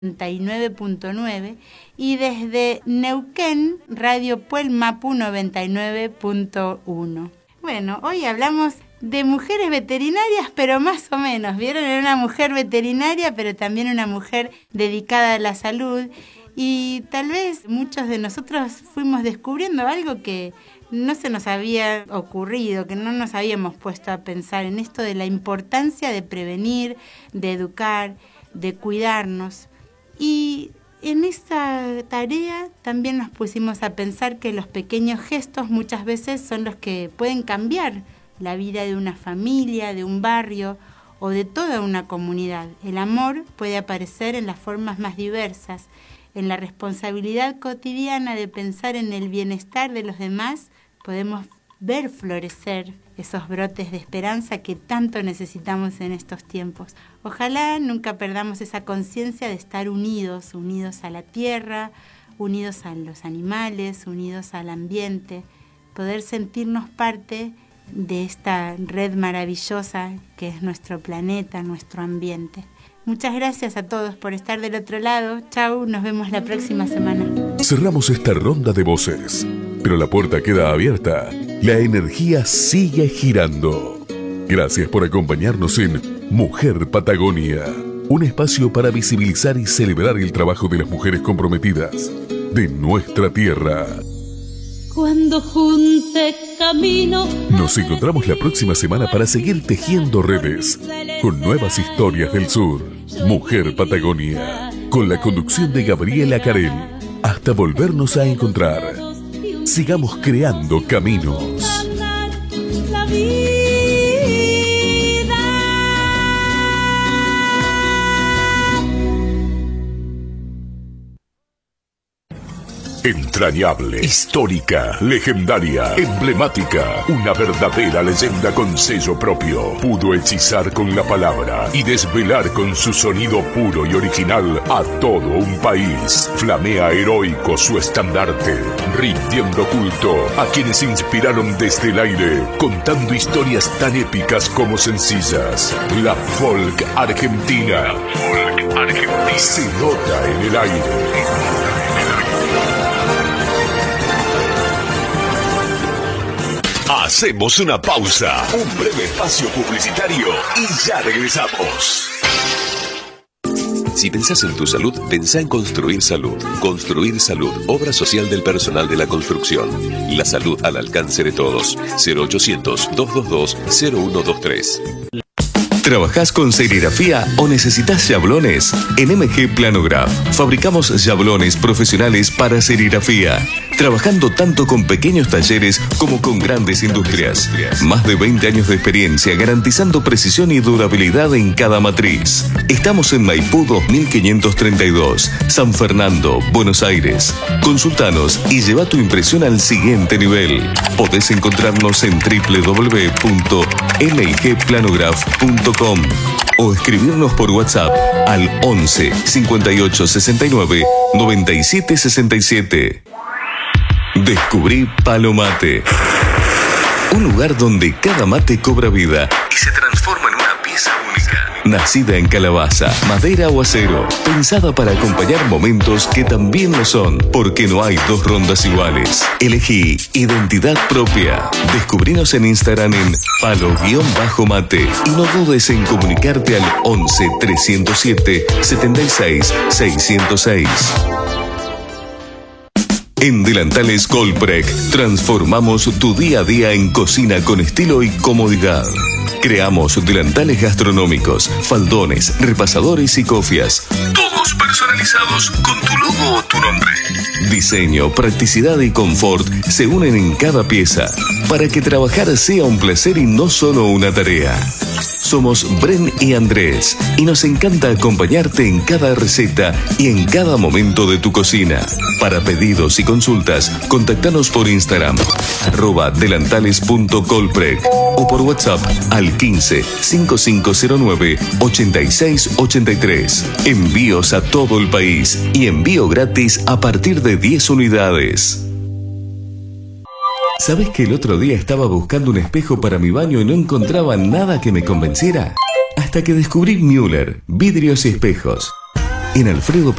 99.9 y desde Neuquén, Radio Puel Mapu 99.1. Bueno, hoy hablamos de mujeres veterinarias, pero más o menos. Vieron, era una mujer veterinaria, pero también una mujer dedicada a la salud. Y tal vez muchos de nosotros fuimos descubriendo algo que no se nos había ocurrido, que no nos habíamos puesto a pensar en esto de la importancia de prevenir, de educar, de cuidarnos. Y en esta tarea también nos pusimos a pensar que los pequeños gestos muchas veces son los que pueden cambiar la vida de una familia, de un barrio o de toda una comunidad. El amor puede aparecer en las formas más diversas, en la responsabilidad cotidiana de pensar en el bienestar de los demás. Podemos ver florecer esos brotes de esperanza que tanto necesitamos en estos tiempos. Ojalá nunca perdamos esa conciencia de estar unidos a la tierra, unidos a los animales, unidos al ambiente, poder sentirnos parte de esta red maravillosa que es nuestro planeta, nuestro ambiente. Muchas gracias a todos por estar del otro lado. Chau, nos vemos la próxima semana. Cerramos esta ronda de voces, pero la puerta queda abierta. La energía sigue girando. Gracias por acompañarnos en Mujer Patagonia, un espacio para visibilizar y celebrar el trabajo de las mujeres comprometidas de nuestra tierra. Cuando junte camino. Nos encontramos la próxima semana para seguir tejiendo redes con nuevas historias del sur. Mujer Patagonia, con la conducción de Gabriela Carel. Hasta volvernos a encontrar. Sigamos creando caminos. La vida. Entrañable, histórica, legendaria, emblemática, una verdadera leyenda con sello propio. Pudo hechizar con la palabra y desvelar con su sonido puro y original a todo un país. Flamea heroico su estandarte, rindiendo culto a quienes inspiraron desde el aire, contando historias tan épicas como sencillas. La folk argentina. Se nota en el aire. Hacemos una pausa, un breve espacio publicitario y ya regresamos. Si pensás en tu salud, pensá en Construir Salud. Construir Salud, obra social del personal de la construcción. La salud al alcance de todos. 0800-222-0123. ¿Trabajás con serigrafía o necesitas yablones? En MG Planograph fabricamos yablones profesionales para serigrafía, trabajando tanto con pequeños talleres como con grandes industrias. Más de 20 años de experiencia garantizando precisión y durabilidad en cada matriz. Estamos en Maipú 2532, San Fernando, Buenos Aires. Consultanos y lleva tu impresión al siguiente nivel. Podés encontrarnos en www.mgplanograph.com o escribirnos por WhatsApp al 11 58 69 97 67. Descubrí Palo Mate, un lugar donde cada mate cobra vida y se transforma en una pieza única. Nacida en calabaza, madera o acero, pensada para acompañar momentos que también lo son, porque no hay dos rondas iguales. Elegí identidad propia. Descubrinos en Instagram en palo-mate y no dudes en comunicarte al 11 307 76 606. En Delantales Colprec transformamos tu día a día en cocina con estilo y comodidad. Creamos delantales gastronómicos, faldones, repasadores y cofias. Todos personalizados con tu logo o tu nombre. Diseño, practicidad y confort se unen en cada pieza para que trabajar sea un placer y no solo una tarea. Somos Bren y Andrés y nos encanta acompañarte en cada receta y en cada momento de tu cocina. Para pedidos y consultas, contactanos por Instagram @delantales.colprec o por WhatsApp al 15 5509 8683. Envíos a todo el país y envío gratis a partir de 10 unidades. ¿Sabes que el otro día estaba buscando un espejo para mi baño y no encontraba nada que me convenciera? Hasta que descubrí Müller, vidrios y espejos. en Alfredo